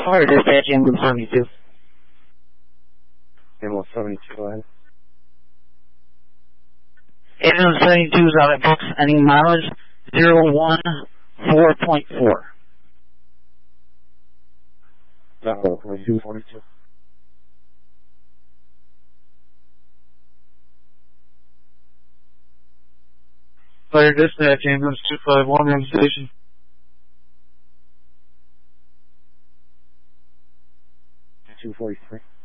Fire dispatch, ambulance 72. Ambulance 72, go ahead. Ambulance 72 is out of books, ending mileage 014.4. Bravo 2242. Fire dispatch, ambulance 251 on station. 243.